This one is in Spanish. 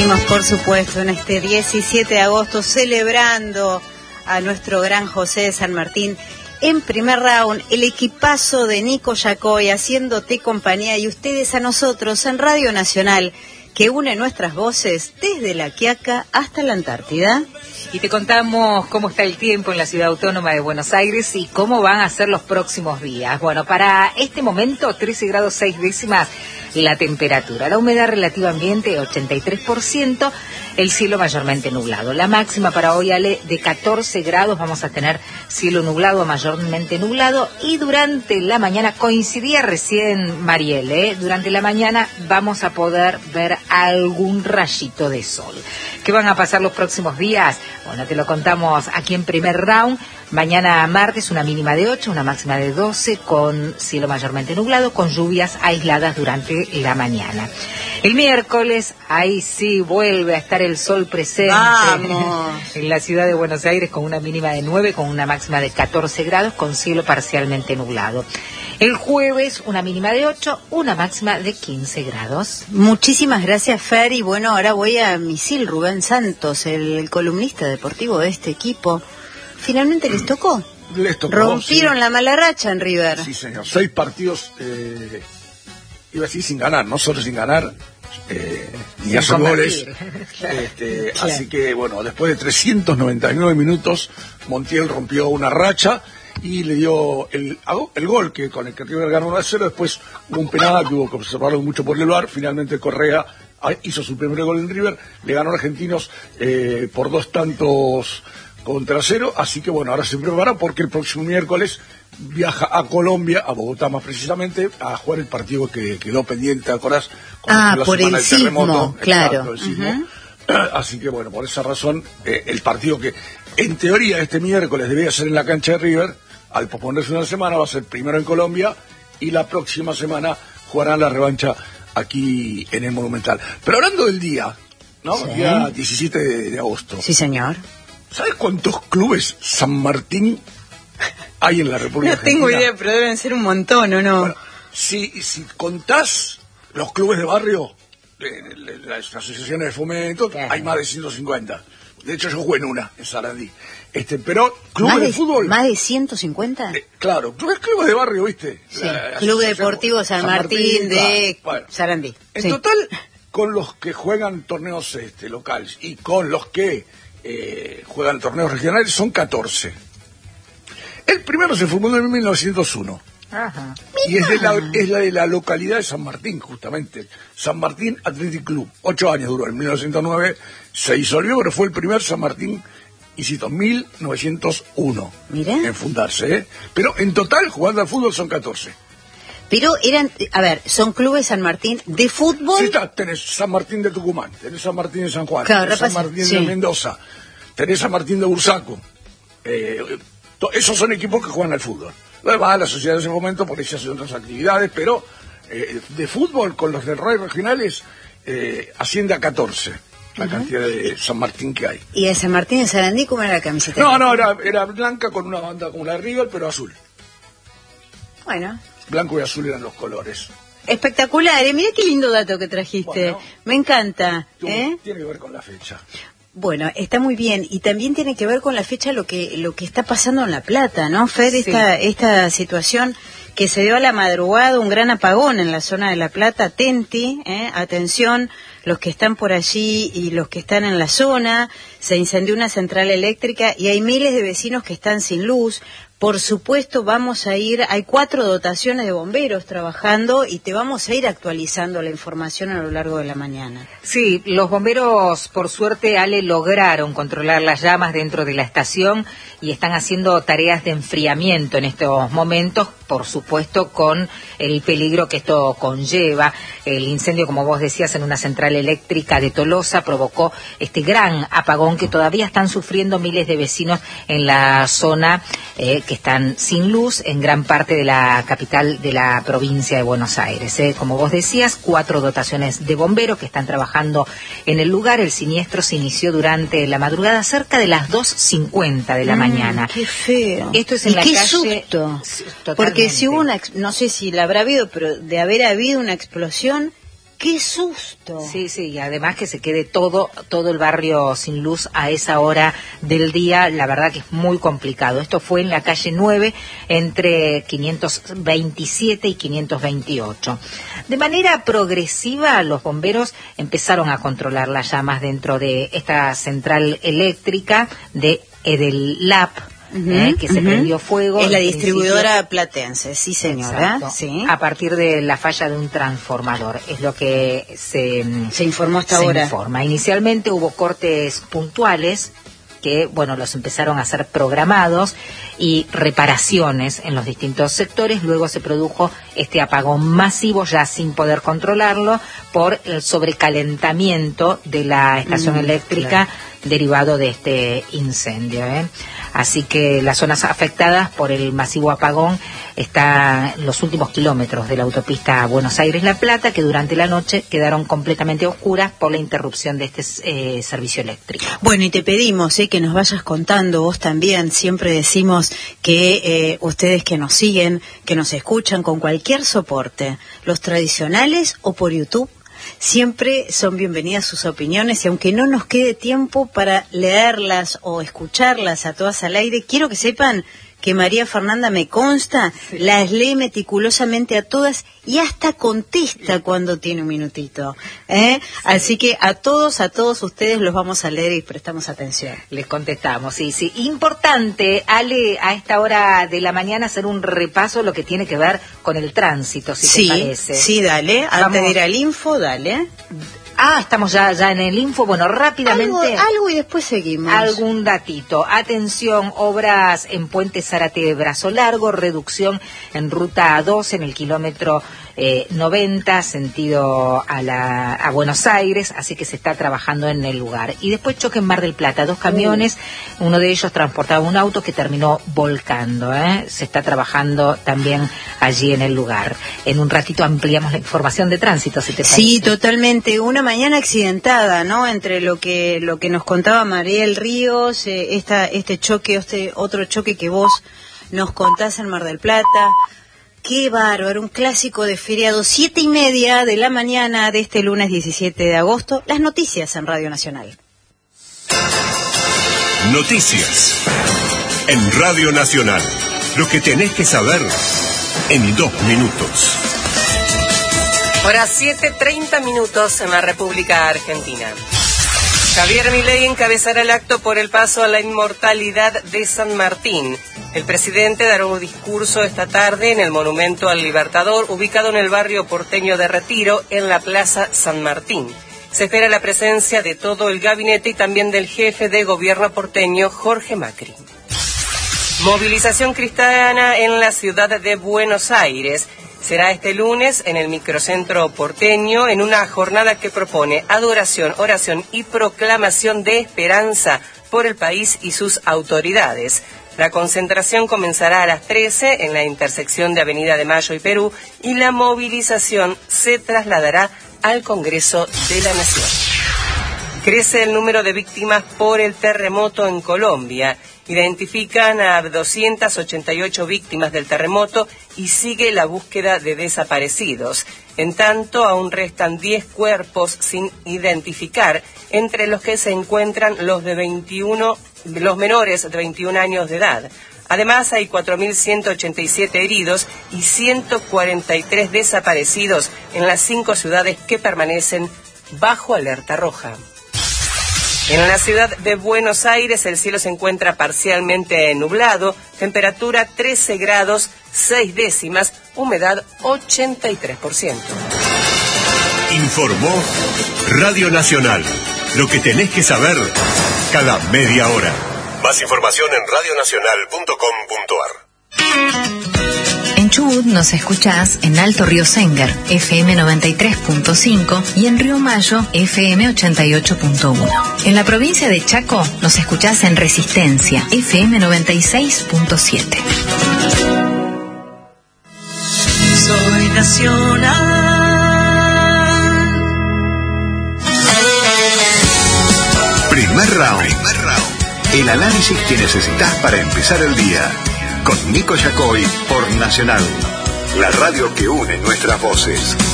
Seguimos, por supuesto, en este 17 de agosto celebrando a nuestro gran José de San Martín. En primer round, el equipazo de Nico Yacoy haciéndote compañía y ustedes a nosotros en Radio Nacional, que une nuestras voces desde La Quiaca hasta la Antártida. Y te contamos cómo está el tiempo en la ciudad autónoma de Buenos Aires y cómo van a ser los próximos días. Bueno, para este momento, 13 grados 6 décimas la temperatura. La humedad relativa ambiente, 83%. El cielo mayormente nublado. La máxima para hoy, Ale, de 14 grados. Vamos a tener cielo nublado a mayormente nublado. Y durante la mañana, coincidía recién Mariel, durante la mañana vamos a poder ver algún rayito de sol. ¿Qué van a pasar los próximos días? Bueno, te lo contamos aquí en primer round. Mañana martes una mínima de 8, una máxima de 12, con cielo mayormente nublado, con lluvias aisladas durante la mañana. El miércoles, ahí sí vuelve a estar el sol presente. ¡Vamos! En la ciudad de Buenos Aires, con una mínima de 9, con una máxima de 14 grados, con cielo parcialmente nublado. El jueves una mínima de 8, una máxima de 15 grados. Muchísimas gracias, Fer, y bueno, ahora voy a misil Rubén Santos, el columnista deportivo de este equipo. ¿Finalmente les tocó? Les tocó. Rompieron sí. la mala racha en River. Sí, señor. 6 partidos, iba a decir sin ganar, no solo sin ganar, ni hacer goles. Claro. Así que, bueno, después de 399 minutos, Montiel rompió una racha y le dio el gol con el que River ganó 1-0. Después hubo un penal que hubo que observarlo mucho por el VAR. Finalmente Correa hizo su primer gol en River, le ganó a Argentinos por 2-0, así que bueno, ahora se prepara porque el próximo miércoles viaja a Colombia, a Bogotá más precisamente, a jugar el partido que quedó pendiente, ¿te acordás? Por el sismo, claro. Exacto, el sismo. Así que bueno, por esa razón, el partido que en teoría este miércoles debía ser en la cancha de River, al posponerse una semana va a ser primero en Colombia y la próxima semana jugarán la revancha aquí en el Monumental. Pero hablando del día, ¿no? Sí. Día 17 de agosto. Sí, señor. ¿Sabes cuántos clubes San Martín hay en la República Argentina? No tengo idea, pero deben ser un montón, ¿o no? Bueno, si contás los clubes de barrio, las asociaciones de fomento, hay más de 150. De hecho, yo jugué en una, en Sarandí. Pero clubes de fútbol... ¿Más de 150? Claro, clubes de barrio, ¿viste? Sí, Club Deportivo San Martín de Sarandí. En total, con los que juegan torneos locales y con los que juegan torneos regionales, son 14. El primero se formó en 1901. Ajá. Y es la de la localidad de San Martín, justamente. San Martín Athletic Club. 8 años duró. En 1909 se disolvió, pero fue el primer San Martín, insisto, 1901. Mirá. En fundarse, Pero en total, jugando al fútbol, son 14. Pero son clubes San Martín de fútbol. Sí, tenés San Martín de Tucumán, tenés San Martín de San Juan, claro, tenés San Martín de Mendoza, tenés San Martín de Bursaco. Esos son equipos que juegan al fútbol. Además, las sociedades en ese momento, por eso hacen otras actividades, pero de fútbol, con los del RAI regionales, asciende a 14 la cantidad de San Martín que hay. ¿Y de San Martín de Sarandí cómo era la camiseta? No, era blanca con una banda como la de River, pero azul. Bueno. Blanco y azul eran los colores. Espectacular, mirá qué lindo dato que trajiste. Bueno, me encanta. Tiene que ver con la fecha. Bueno, está muy bien, y también tiene que ver con la fecha lo que está pasando en La Plata, ¿no, Fer? Sí. Esta situación que se dio a la madrugada, un gran apagón en la zona de La Plata. Atenti, atención, los que están por allí y los que están en la zona. Se incendió una central eléctrica y hay miles de vecinos que están sin luz. Por supuesto, hay 4 dotaciones de bomberos trabajando y te vamos a ir actualizando la información a lo largo de la mañana. Sí, los bomberos, por suerte, Ale, lograron controlar las llamas dentro de la estación y están haciendo tareas de enfriamiento en estos momentos, por supuesto, con el peligro que esto conlleva. El incendio, como vos decías, en una central eléctrica de Tolosa provocó este gran apagón que todavía están sufriendo miles de vecinos en la zona que están sin luz en gran parte de la capital de la provincia de Buenos Aires. Como vos decías, 4 dotaciones de bomberos que están trabajando en el lugar. El siniestro se inició durante la madrugada, cerca de las 2:50 de la mañana. ¡Qué feo! Esto es en la calle. ¡Qué susto! Porque si hubo no sé si la habrá habido, pero de haber habido una explosión, ¡Qué susto! Sí, y además que se quede todo el barrio sin luz a esa hora del día, la verdad que es muy complicado. Esto fue en la calle 9, entre 527 y 528. De manera progresiva, los bomberos empezaron a controlar las llamas dentro de esta central eléctrica de Edelap, que se prendió fuego. Es la distribuidora platense, sí señora. Sí. A partir de la falla de un transformador, es lo que se informó hasta ahora. Inicialmente hubo cortes puntuales que, los empezaron a ser programados y reparaciones en los distintos sectores. Luego se produjo este apagón masivo, ya sin poder controlarlo, por el sobrecalentamiento de la estación eléctrica derivado de este incendio. Así que las zonas afectadas por el masivo apagón están en los últimos kilómetros de la autopista Buenos Aires-La Plata, que durante la noche quedaron completamente oscuras por la interrupción de este servicio eléctrico. Bueno, y te pedimos que nos vayas contando, vos también, siempre decimos que ustedes que nos siguen, que nos escuchan con cualquier soporte, los tradicionales o por YouTube, siempre son bienvenidas sus opiniones, y aunque no nos quede tiempo para leerlas o escucharlas a todas al aire, quiero que sepan que María Fernanda, me consta, las lee meticulosamente a todas y hasta contesta cuando tiene un minutito. Así que a todos ustedes los vamos a leer y prestamos atención. Les contestamos, sí. Importante, Ale, a esta hora de la mañana hacer un repaso de lo que tiene que ver con el tránsito, si te parece. Sí, dale. Antes de ir al info, dale. Estamos ya en el info. Bueno, rápidamente. Algo y después seguimos. Algún datito. Atención, obras en Puente Zárate Brazo Largo, reducción en ruta 2 en el kilómetro 90, sentido a Buenos Aires, así que se está trabajando en el lugar. Y después choque en Mar del Plata, 2 camiones, uno de ellos transportaba un auto que terminó volcando. Se está trabajando también allí en el lugar. En un ratito ampliamos la información de tránsito, si te parece. Sí, totalmente. Una mañana accidentada, ¿no? Entre lo que nos contaba Mariel Ríos, este choque, otro choque que vos nos contás en Mar del Plata. Qué bárbaro, un clásico de feriado, 7:30 de la mañana de este lunes 17 de agosto. Las noticias en Radio Nacional. Noticias en Radio Nacional. Lo que tenés que saber en 2 minutos. Ahora 7:30 en la República Argentina. Javier Milei encabezará el acto por el paso a la inmortalidad de San Martín. El presidente dará un discurso esta tarde en el Monumento al Libertador, ubicado en el barrio porteño de Retiro, en la Plaza San Martín. Se espera la presencia de todo el gabinete y también del jefe de gobierno porteño, Jorge Macri. Movilización cristiana en la ciudad de Buenos Aires. Será este lunes en el microcentro porteño, en una jornada que propone adoración, oración y proclamación de esperanza por el país y sus autoridades. La concentración comenzará a las 13 en la intersección de Avenida de Mayo y Perú, y la movilización se trasladará al Congreso de la Nación. Crece el número de víctimas por el terremoto en Colombia. Identifican a 288 víctimas del terremoto y sigue la búsqueda de desaparecidos. En tanto, aún restan 10 cuerpos sin identificar, entre los que se encuentran los menores de 21 años de edad. Además, hay 4.187 heridos y 143 desaparecidos en las 5 ciudades que permanecen bajo alerta roja. En la ciudad de Buenos Aires el cielo se encuentra parcialmente nublado, temperatura 13 grados 6 décimas, humedad 83%. Informó Radio Nacional. Lo que tenés que saber cada media hora. Más información en radionacional.com.ar. En Chubut nos escuchás en Alto Río Sénger, FM 93.5, y en Río Mayo, FM 88.1. En la provincia de Chaco nos escuchás en Resistencia, FM 96.7. Soy nacional. Primer round. El análisis que necesitas para empezar el día. Con Nico Yacoy por Nacional, la radio que une nuestras voces.